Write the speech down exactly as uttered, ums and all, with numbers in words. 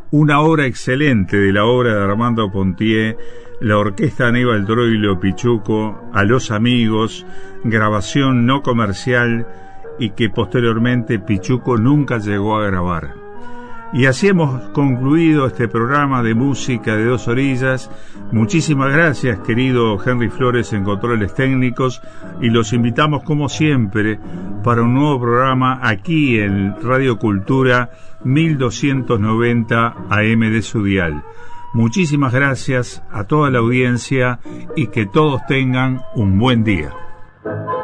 Una obra excelente de la obra de Armando Pontier, la orquesta Aníbal Troilo Pichuco, A los Amigos, grabación no comercial y que posteriormente Pichuco nunca llegó a grabar. Y así hemos concluido este programa de música de Dos Orillas. Muchísimas gracias, querido Henry Flores, en controles técnicos, y los invitamos como siempre para un nuevo programa aquí en Radio Cultura mil doscientos noventa A M de su dial. Muchísimas gracias a toda la audiencia y que todos tengan un buen día.